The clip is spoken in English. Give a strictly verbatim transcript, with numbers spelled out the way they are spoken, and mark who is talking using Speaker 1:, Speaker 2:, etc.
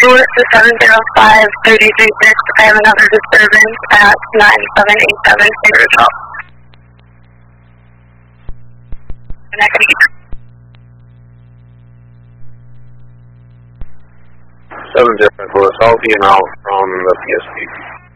Speaker 1: Stewart to seven zero five three three six. I have another disturbance at nine seven eight seven Sacred Shop.
Speaker 2: Seven different for South email from the P S P.